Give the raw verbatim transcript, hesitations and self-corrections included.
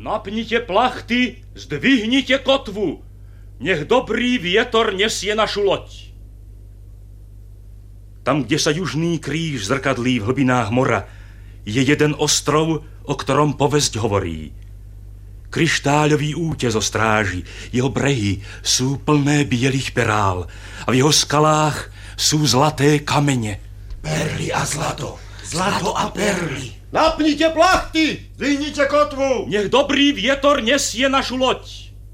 Napnite plachty, zdvihnite kotvu. Nech dobrý vietor nesie našu loď. Tam, kde sa južný kríž zrkadlí v hlbinách mora, je jeden ostrov, o ktorom povesť hovorí. Kryštáľový útes o stráži, jeho brehy sú plné bielých perál a v jeho skalách sú zlaté kamene. Perly a zlato, zlato a perly. Napnite plachty, zdvihnite kotvu. Nech dobrý vietor nesie našu loď.